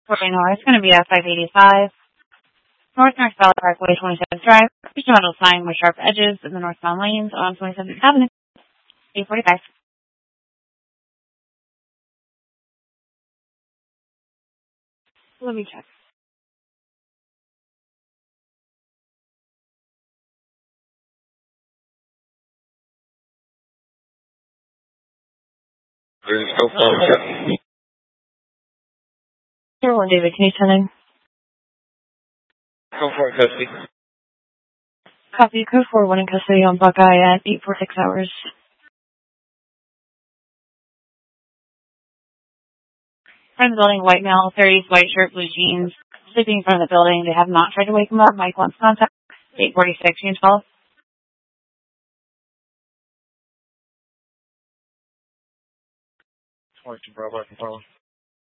Portland North is going to be at 585. North Valley Parkway, 27th Drive. Feature metal sign with sharp edges in the northbound lanes on 27th Avenue. 845. Let me check. Carolyn David, can you tell him? How far custody? Copy, code 41 in custody on Buckeye at 846 hours. Front of the building, white male, 30s, white shirt, blue jeans, sleeping in front of the building. They have not tried to wake him up. Mike wants contact. 846, James Paul. Bravo,